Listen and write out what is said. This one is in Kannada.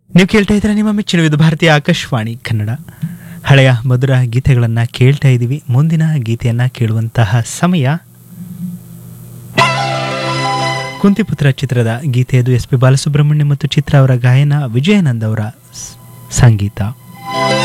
ನೀವು ಕೇಳ್ತಾ ಇದ್ರೆ ನಿಮ್ಮ ಮೆಚ್ಚಿನ ವಿಧ ಭಾರತೀಯ ಆಕಾಶವಾಣಿ ಕನ್ನಡ. ಹಳೆಯ ಮಧುರ ಗೀತೆಗಳನ್ನು ಕೇಳ್ತಾ ಇದ್ದೀವಿ. ಮುಂದಿನ ಗೀತೆಯನ್ನು ಕೇಳುವಂತಹ ಸಮಯ. ಕುಂತಿಪುತ್ರ ಚಿತ್ರದ ಗೀತೆಯದು. ಎಸ್ ಪಿ ಬಾಲಸುಬ್ರಹ್ಮಣ್ಯ ಮತ್ತು ಚಿತ್ರ ಅವರ ಗಾಯನ, ವಿಜಯಾನಂದ್ ಅವರ ಸಂಗೀತ.